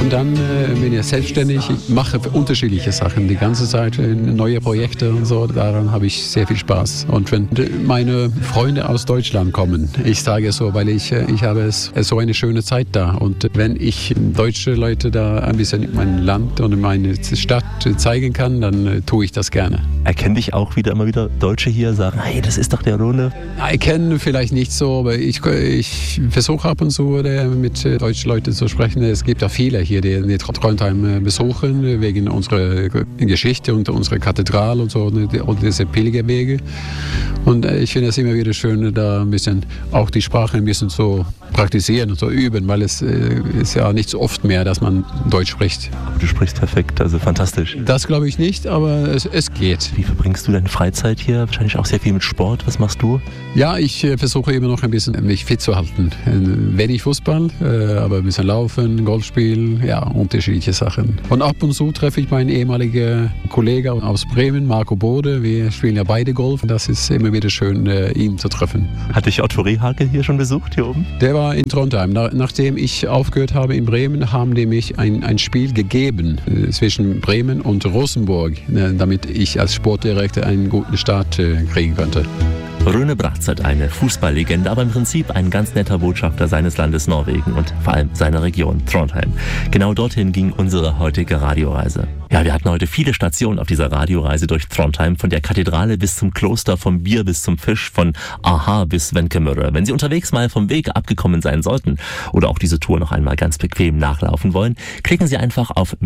Und dann bin ich selbstständig. Ich mache unterschiedliche Sachen die ganze Zeit, neue Projekte und so. Daran habe ich sehr viel Spaß. Und wenn meine Freunde aus Deutschland kommen, ich sage es so, weil ich habe so eine schöne Zeit da. Und wenn ich deutsche Leute da ein bisschen mein Land und meine Stadt zeigen kann, dann tue ich das gerne. Erkennen dich auch immer wieder Deutsche hier, sagen, hey, das ist doch der Rune. Erkennen vielleicht nicht so, aber ich versuche ab und zu mit deutschen Leuten zu sprechen. Es gibt ja viele hier, die Trondheim besuchen, wegen unserer Geschichte und unserer Kathedrale und so und diese Pilgerwege. Und ich finde es immer wieder schön, da ein bisschen auch die Sprache ein bisschen so praktizieren und so üben, weil es ist ja nicht so oft mehr, dass man Deutsch spricht. Aber du sprichst perfekt, also fantastisch. Das glaube ich nicht, aber es geht. Wie verbringst du deine Freizeit hier? Wahrscheinlich auch sehr viel mit Sport. Was machst du? Ja, ich versuche immer noch ein bisschen mich fit zu halten. Wenig Fußball, aber ein bisschen Laufen, Golfspielen, ja, unterschiedliche Sachen. Und ab und zu treffe ich meinen ehemaligen Kollegen aus Bremen, Marco Bode. Wir spielen ja beide Golf. Das ist immer wieder schön, ihn zu treffen. Hat dich Otto Rehhagel hier schon besucht, hier oben? Der war in Trondheim. Nachdem ich aufgehört habe in Bremen, haben die mich ein Spiel gegeben zwischen Bremen und Rosenborg, damit ich als Sportdirektor einen guten Start kriegen könnte. Rune Brattset, eine Fußballlegende, aber im Prinzip ein ganz netter Botschafter seines Landes Norwegen und vor allem seiner Region Trondheim. Genau dorthin ging unsere heutige Radioreise. Ja, wir hatten heute viele Stationen auf dieser Radioreise durch Trondheim, von der Kathedrale bis zum Kloster, vom Bier bis zum Fisch, von Aha bis Svenkemølle. Wenn Sie unterwegs mal vom Weg abgekommen sein sollten oder auch diese Tour noch einmal ganz bequem nachlaufen wollen, klicken Sie einfach auf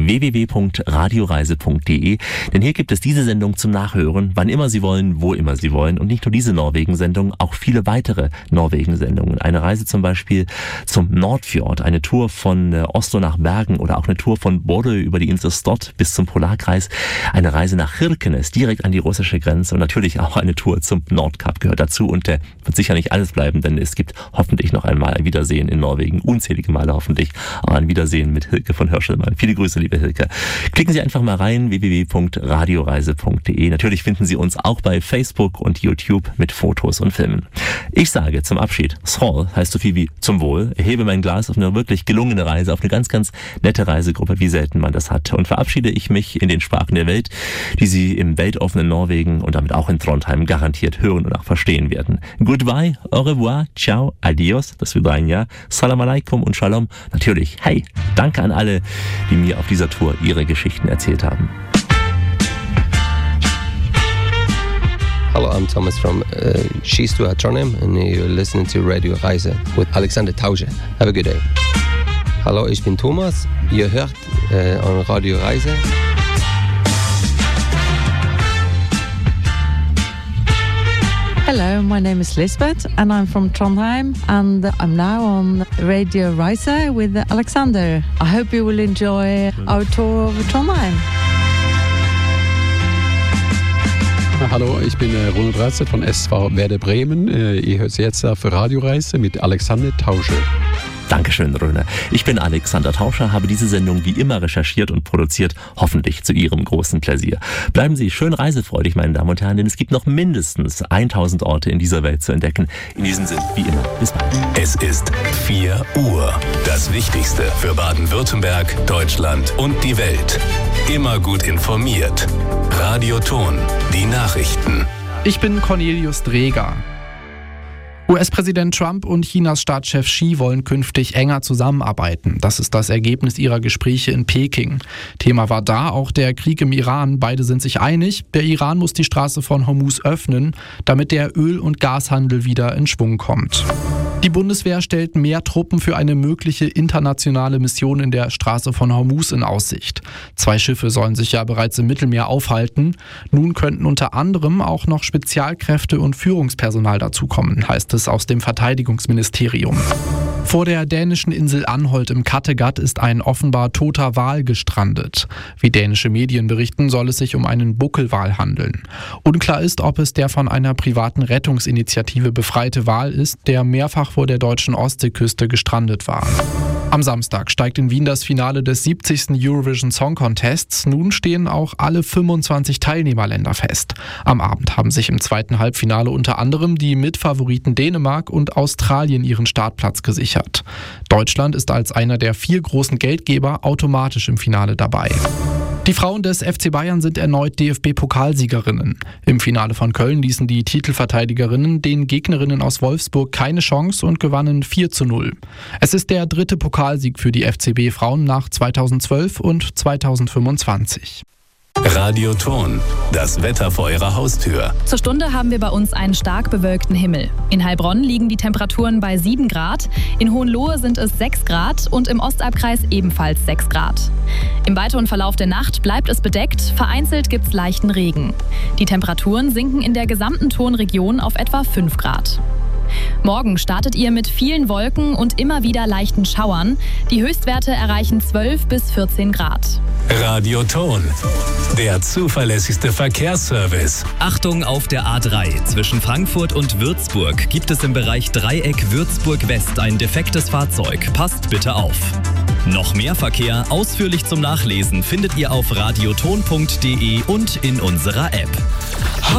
www.radioreise.de, denn hier gibt es diese Sendung zum Nachhören, wann immer Sie wollen, wo immer Sie wollen und nicht nur diese Norwegen-Sendung, auch viele weitere Norwegen-Sendungen. Eine Reise zum Beispiel zum Nordfjord, eine Tour von Oslo nach Bergen oder auch eine Tour von Bodø über die Insel Stad bis zum Polarkreis, eine Reise nach Kirkenes, direkt an die russische Grenze und natürlich auch eine Tour zum Nordkap gehört dazu und der wird sicher nicht alles bleiben, denn es gibt hoffentlich noch einmal ein Wiedersehen in Norwegen, unzählige Male hoffentlich, aber ein Wiedersehen mit Hilke von Hörschelmann. Viele Grüße, liebe Hilke. Klicken Sie einfach mal rein, www.radioreise.de. Natürlich finden Sie uns auch bei Facebook und YouTube mit Fotos und Filmen. Ich sage zum Abschied, Sol heißt so viel wie zum Wohl, erhebe mein Glas auf eine wirklich gelungene Reise, auf eine ganz, ganz nette Reisegruppe, wie selten man das hat und verabschiede ich mich in den Sprachen der Welt, die Sie im weltoffenen Norwegen und damit auch in Trondheim garantiert hören und auch verstehen werden. Goodbye, au revoir, ciao, adios, das Vidania, salam alaikum und shalom. Natürlich, hey, danke an alle, die mir auf dieser Tour ihre Geschichten erzählt haben. Hello, I'm Thomas from Skistua Trondheim and you're listening to Radio Reise with Alexander Tausche. Have a good day. Hallo, ich bin Thomas. Ihr hört an Radio Reise. Hello, my name is Lisbeth and I'm from Trondheim and I'm now on Radio Reise with Alexander. I hope you will enjoy our tour of Trondheim. Hallo, ich bin Rune Brattset von SV Werder Bremen. Ihr hört jetzt auf Radioreise mit Alexander Tausche. Dankeschön, Rune. Ich bin Alexander Tauscher, habe diese Sendung wie immer recherchiert und produziert, hoffentlich zu Ihrem großen Pläsier. Bleiben Sie schön reisefreudig, meine Damen und Herren, denn es gibt noch mindestens 1000 Orte in dieser Welt zu entdecken. In diesem Sinn, wie immer, bis bald. Es ist 4 Uhr. Das Wichtigste für Baden-Württemberg, Deutschland und die Welt. Immer gut informiert. Radio Ton, die Nachrichten. Ich bin Cornelius Dreger. US-Präsident Trump und Chinas Staatschef Xi wollen künftig enger zusammenarbeiten. Das ist das Ergebnis ihrer Gespräche in Peking. Thema war da auch der Krieg im Iran. Beide sind sich einig, der Iran muss die Straße von Hormuz öffnen, damit der Öl- und Gashandel wieder in Schwung kommt. Die Bundeswehr stellt mehr Truppen für eine mögliche internationale Mission in der Straße von Hormuz in Aussicht. 2 Schiffe sollen sich ja bereits im Mittelmeer aufhalten. Nun könnten unter anderem auch noch Spezialkräfte und Führungspersonal dazukommen, heißt es aus dem Verteidigungsministerium. Vor der dänischen Insel Anholt im Kattegat ist ein offenbar toter Wal gestrandet. Wie dänische Medien berichten, soll es sich um einen Buckelwal handeln. Unklar ist, ob es der von einer privaten Rettungsinitiative befreite Wal ist, der mehrfach vor der deutschen Ostseeküste gestrandet war. Am Samstag steigt in Wien das Finale des 70. Eurovision Song Contests. Nun stehen auch alle 25 Teilnehmerländer fest. Am Abend haben sich im zweiten Halbfinale unter anderem die Mitfavoriten Dänemark und Australien ihren Startplatz gesichert. gesichert. Deutschland ist als einer der 4 großen Geldgeber automatisch im Finale dabei. Die Frauen des FC Bayern sind erneut DFB-Pokalsiegerinnen. Im Finale von Köln ließen die Titelverteidigerinnen den Gegnerinnen aus Wolfsburg keine Chance und gewannen 4:0. Es ist der 3. Pokalsieg für die FCB-Frauen nach 2012 und 2025. Radio Ton, das Wetter vor Ihrer Haustür. Zur Stunde haben wir bei uns einen stark bewölkten Himmel. In Heilbronn liegen die Temperaturen bei 7 Grad, in Hohenlohe sind es 6 Grad und im Ostalbkreis ebenfalls 6 Grad. Im weiteren Verlauf der Nacht bleibt es bedeckt, vereinzelt gibt es leichten Regen. Die Temperaturen sinken in der gesamten Tonregion auf etwa 5 Grad. Morgen startet ihr mit vielen Wolken und immer wieder leichten Schauern. Die Höchstwerte erreichen 12 bis 14 Grad. Radio Ton, der zuverlässigste Verkehrsservice. Achtung auf der A3. Zwischen Frankfurt und Würzburg gibt es im Bereich Dreieck Würzburg-West ein defektes Fahrzeug. Passt bitte auf. Noch mehr Verkehr ausführlich zum Nachlesen findet ihr auf radioton.de und in unserer App.